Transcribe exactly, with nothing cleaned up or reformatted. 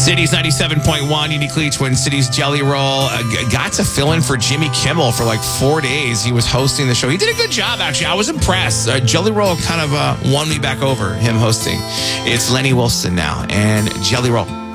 Cities ninety-seven point one, uniquely Twin Cities Jelly Roll. Uh, g- got to fill in for Jimmy Kimmel for like four days. He was hosting the show. He did a good job, actually. I was impressed. Uh, Jelly Roll kind of uh, won me back over, him hosting. It's Lenny Wilson now and Jelly Roll.